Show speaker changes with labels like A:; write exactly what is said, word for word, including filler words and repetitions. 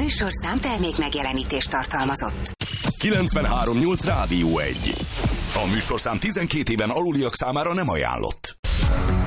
A: műsorszám termék megjelenítést tartalmazott.
B: kilencvenhárom nyolc Rádió egy. A műsorszám tizenkét éven aluliak számára nem ajánlott.